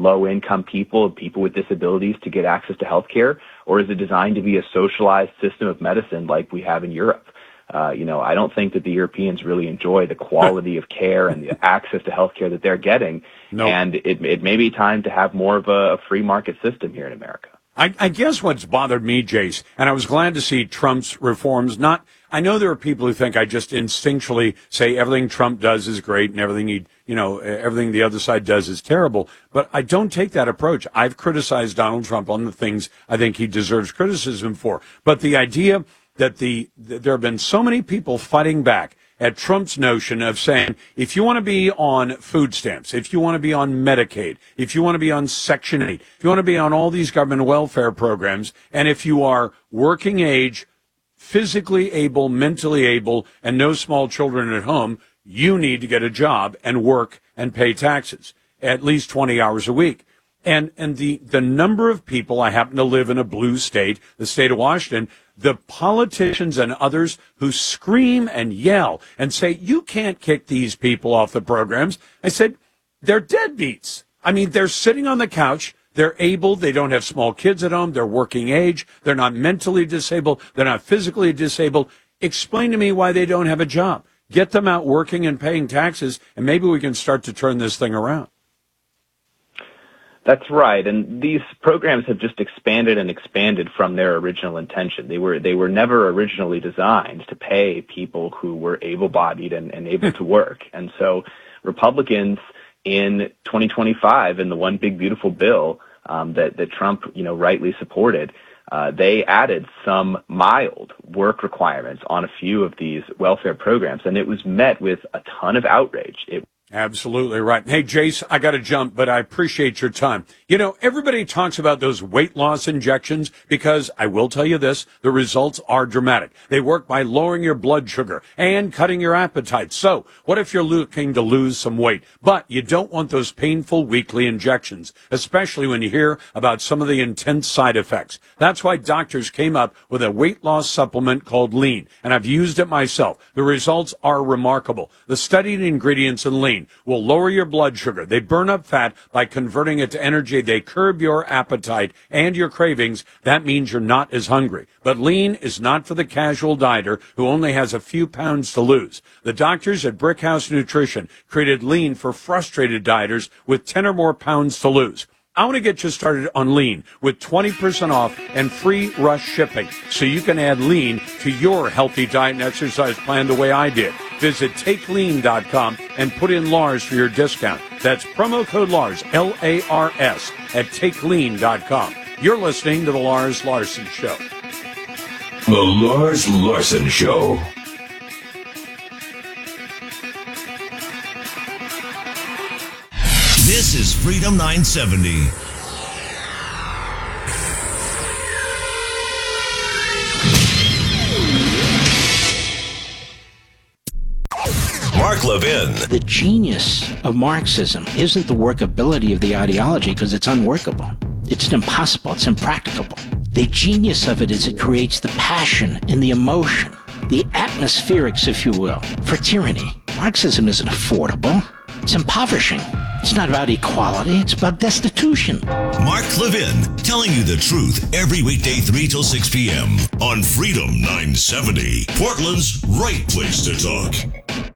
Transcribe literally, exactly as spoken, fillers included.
low-income people, people with disabilities to get access to health care, or is it designed to be a socialized system of medicine like we have in Europe? Uh, you know, I don't think that the Europeans really enjoy the quality of care and the access to health care that they're getting. Nope. And it, it may be time to have more of a, a free market system here in America. I, I guess what's bothered me, Jace, and I was glad to see Trump's reforms. Not, I know there are people who think I just instinctually say everything Trump does is great and everything he, you know, everything the other side does is terrible. But I don't take that approach. I've criticized Donald Trump on the things I think he deserves criticism for. But the idea that the there have been so many people fighting back at Trump's notion of saying, if you want to be on food stamps, if you want to be on Medicaid, if you want to be on Section eight, if you want to be on all these government welfare programs, and if you are working age, physically able, mentally able, and no small children at home, you need to get a job and work and pay taxes at least twenty hours a week. And and the, the number of people, I happen to live in a blue state, the state of Washington, the politicians and others who scream and yell and say, you can't kick these people off the programs. I said, they're deadbeats. I mean, they're sitting on the couch. They're able. They don't have small kids at home. They're working age. They're not mentally disabled. They're not physically disabled. Explain to me why they don't have a job. Get them out working and paying taxes, and maybe we can start to turn this thing around. That's right, and these programs have just expanded and expanded from their original intention. They were they were never originally designed to pay people who were able-bodied and, and able to work. And so Republicans in twenty twenty-five, in the One Big Beautiful Bill um, that, that Trump, you know, rightly supported, uh, they added some mild work requirements on a few of these welfare programs, and it was met with a ton of outrage. It Absolutely right. Hey, Jace, I got to jump, but I appreciate your time. You know, everybody talks about those weight loss injections because I will tell you this, the results are dramatic. They work by lowering your blood sugar and cutting your appetite. So what if you're looking to lose some weight, but you don't want those painful weekly injections, especially when you hear about some of the intense side effects? That's why doctors came up with a weight loss supplement called Lean, and I've used it myself. The results are remarkable. The studied ingredients in Lean will lower your blood sugar. They burn up fat by converting it to energy. They curb your appetite and your cravings. That means you're not as hungry. But Lean is not for the casual dieter who only has a few pounds to lose. The doctors at Brickhouse Nutrition created Lean for frustrated dieters with ten or more pounds to lose. I want to get you started on Lean with twenty percent off and free rush shipping so you can add Lean to your healthy diet and exercise plan the way I did. Visit take lean dot com and put in Lars for your discount. That's promo code Lars, L A R S, at take lean dot com. You're listening to The Lars Larson Show. The Lars Larson Show. This is Freedom nine seventy. Mark Levin. The genius of Marxism isn't the workability of the ideology because it's unworkable. It's impossible. It's impracticable. The genius of it is it creates the passion and the emotion, the atmospherics, if you will, for tyranny. Marxism isn't affordable. It's impoverishing. It's not about equality. It's about destitution. Mark Levin, telling you the truth every weekday three till six p.m. on Freedom nine seventy, Portland's right place to talk.